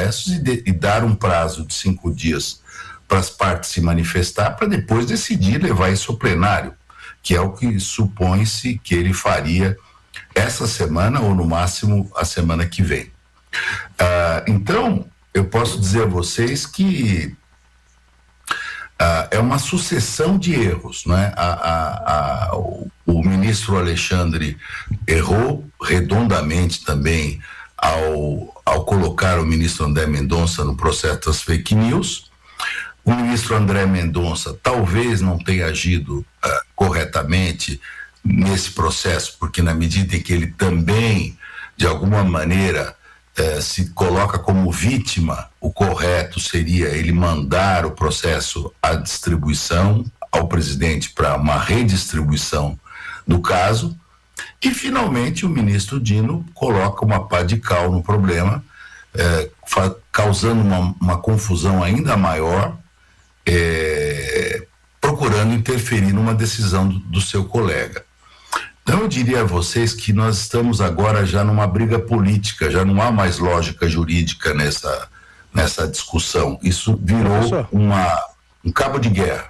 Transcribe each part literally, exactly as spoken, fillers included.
processos e, de, e dar um prazo de cinco dias para as partes se manifestar, para depois decidir levar isso ao plenário, que é o que supõe-se que ele faria essa semana ou no máximo a semana que vem. Uh, então, eu posso dizer a vocês que uh, é uma sucessão de erros, né? A, a, a, o, o ministro Alexandre errou redondamente também ao, ao colocar o ministro André Mendonça no processo das fake news. O ministro André Mendonça talvez não tenha agido uh, corretamente nesse processo, porque na medida em que ele também, de alguma maneira, uh, se coloca como vítima, o correto seria ele mandar o processo à distribuição ao presidente para uma redistribuição do caso. E, finalmente, o ministro Dino coloca uma pá de cal no problema, uh, fa- causando uma, uma confusão ainda maior, É, procurando interferir numa decisão do, do seu colega. Então eu diria a vocês que nós estamos agora já numa briga política, já não há mais lógica jurídica nessa, nessa discussão. Isso virou uma, um cabo de guerra.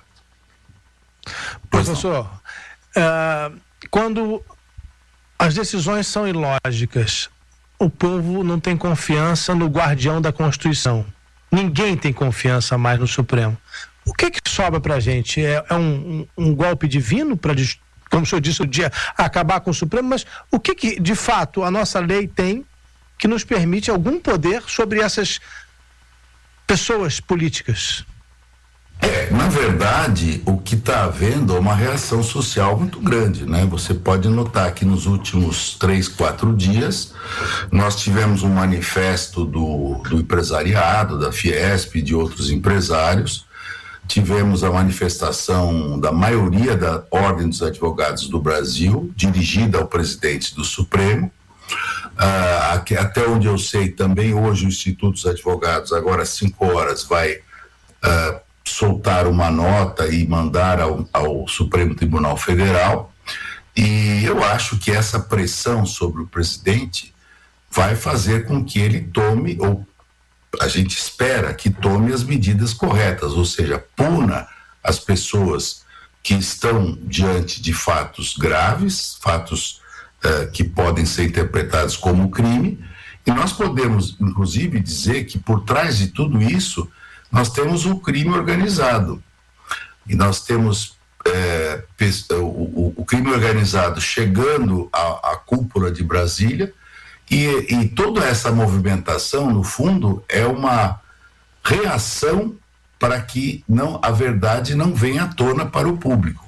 Professor, uh, quando as decisões são ilógicas, o povo não tem confiança no guardião da Constituição. Ninguém tem confiança mais no Supremo. O que que sobra pra gente? É, é um, um, um golpe divino para, como o senhor disse, o dia acabar com o Supremo, mas o que que, de fato, a nossa lei tem que nos permite algum poder sobre essas pessoas políticas? É, na verdade, o que está havendo é uma reação social muito grande, né? Você pode notar que nos últimos três, quatro dias nós tivemos um manifesto do, do empresariado, da Fiesp e de outros empresários, tivemos a manifestação da maioria da Ordem dos Advogados do Brasil, dirigida ao presidente do Supremo. Ah, aqui, até onde eu sei, também hoje o Instituto dos Advogados, agora às cinco horas, vai ah, soltar uma nota e mandar ao, ao Supremo Tribunal Federal, e eu acho que essa pressão sobre o presidente vai fazer com que ele tome, ou a gente espera que tome as medidas corretas, ou seja, puna as pessoas que estão diante de fatos graves, fatos uh, que podem ser interpretados como crime, e nós podemos, inclusive, dizer que por trás de tudo isso nós temos o crime organizado. E nós temos é, o, o, o crime organizado chegando à, à cúpula de Brasília, e, e toda essa movimentação, no fundo, é uma reação para que não, a verdade não venha à tona para o público.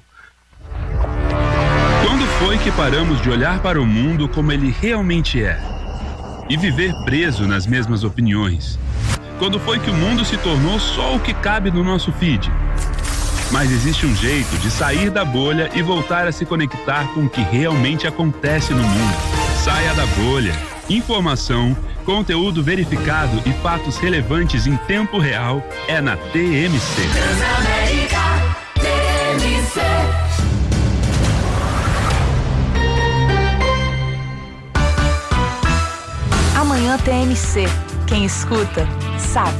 Quando foi que paramos de olhar para o mundo como ele realmente é? E viver preso nas mesmas opiniões? Quando foi que o mundo se tornou só o que cabe no nosso feed? Mas existe um jeito de sair da bolha e voltar a se conectar com o que realmente acontece no mundo. Saia da bolha. Informação, conteúdo verificado e fatos relevantes em tempo real é na T M C. Transamérica, T M C. Amanhã T M C. Quem escuta, sabe.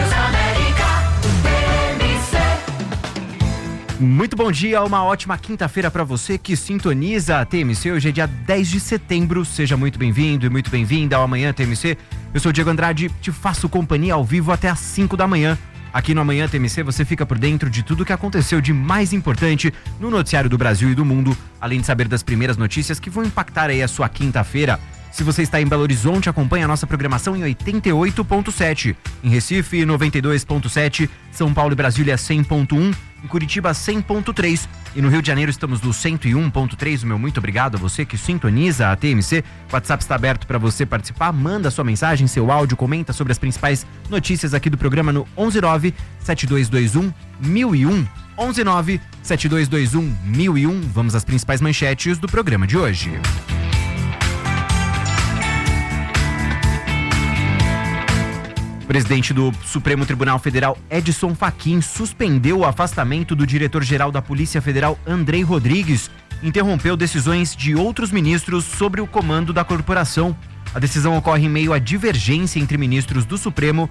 Muito bom dia, uma ótima quinta-feira para você que sintoniza a T M C. Hoje é dia dez de setembro, seja muito bem-vindo e muito bem-vinda ao Amanhã T M C. Eu sou o Diego Andrade, te faço companhia ao vivo até às cinco da manhã. Aqui no Amanhã T M C você fica por dentro de tudo que aconteceu de mais importante no noticiário do Brasil e do mundo, além de saber das primeiras notícias que vão impactar aí a sua quinta-feira. Se você está em Belo Horizonte, acompanhe a nossa programação em oitenta e oito ponto sete. Em Recife, noventa e dois ponto sete. São Paulo e Brasília, cem ponto um. Em Curitiba, cem ponto três. E no Rio de Janeiro estamos no cento e um ponto três. O meu muito obrigado a você que sintoniza a T M C. O WhatsApp está aberto para você participar. Manda sua mensagem, seu áudio, comenta sobre as principais notícias aqui do programa no onze nove sete dois dois um mil e um. onze nove sete dois dois um mil e um. Vamos às principais manchetes do programa de hoje. O presidente do Supremo Tribunal Federal, Edson Fachin, suspendeu o afastamento do diretor-geral da Polícia Federal, Andrei Rodrigues, interrompeu decisões de outros ministros sobre o comando da corporação. A decisão ocorre em meio à divergência entre ministros do Supremo